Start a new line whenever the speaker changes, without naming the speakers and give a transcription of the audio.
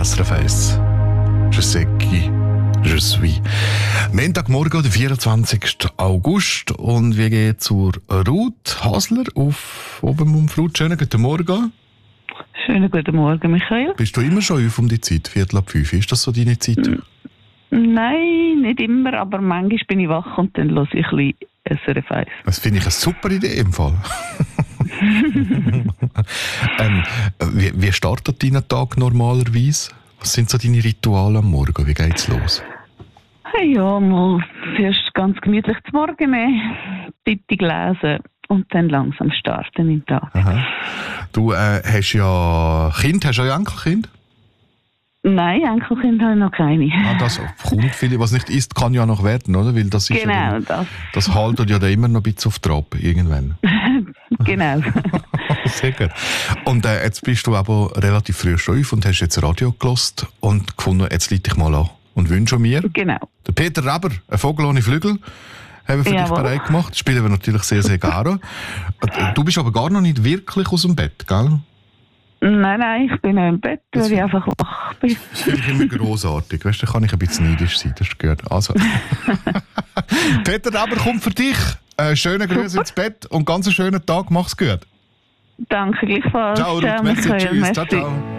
SRF 1. Je sais qui je suis. Montagmorgen, der 24. August. Und wir gehen zur Ruth Hasler auf Obermumfrut. Schönen guten Morgen.
Schönen guten Morgen, Michael.
Bist du immer schon auf um die Zeit, 4:45? Ist das so deine Zeit?
Nein, nicht immer, aber manchmal bin ich wach und dann höre ich ein bisschen SRF 1.
Das finde ich eine super Idee im Fall. Wie startet dein Tag normalerweise? Was sind so deine Rituale am Morgen? Wie geht's los?
Ja, mal zuerst ganz gemütlich zum Morgen nehmen, Zeitung lesen und dann langsam starten im Tag.
Aha. Du hast ja Kind, hast du ja Enkelkind?
Nein, Enkelkind habe ich noch keine.
Das kommt viel, was nicht ist, kann ja noch werden, oder? Weil das ist
genau,
ja dann, das haltet ja dann immer noch ein bisschen auf Trab irgendwann.
Genau.
Sehr gut. Und jetzt bist du aber relativ früh schon auf und hast jetzt Radio gehört und gefunden, jetzt leite ich mal an. Und wünsche mir,
genau.
der Peter Reber, ein Vogel ohne Flügel, haben wir für dich bereit gemacht. Das spielen wir natürlich sehr, sehr gerne. Du bist aber gar noch nicht wirklich aus dem Bett, gell?
Nein, ich bin noch im Bett, weil ich einfach wach bin.
Das finde ich immer grossartig. Weißt du, da kann ich ein bisschen neidisch sein, das ist gut. Also. Peter Reber kommt für dich. Schöne Grüße ins Bett und ganz einen schönen Tag. Mach's gut.
Danke gleichfalls.
Ciao, Ruth. Merci. Tschüss. Ciao, ciao.